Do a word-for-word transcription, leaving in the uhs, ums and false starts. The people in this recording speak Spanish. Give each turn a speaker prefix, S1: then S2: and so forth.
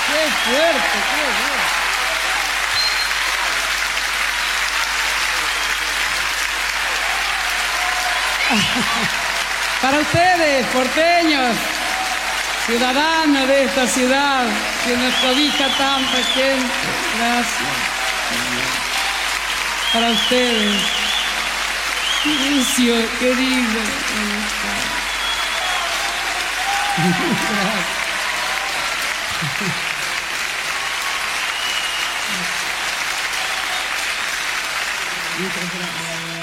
S1: ¡Qué fuerte, qué fuerte! Para ustedes, porteños, ciudadanos de esta ciudad, que nos cobija tan pequeña. Gracias. Para ustedes. Lucio, querido. Gracias. Muchas gracias.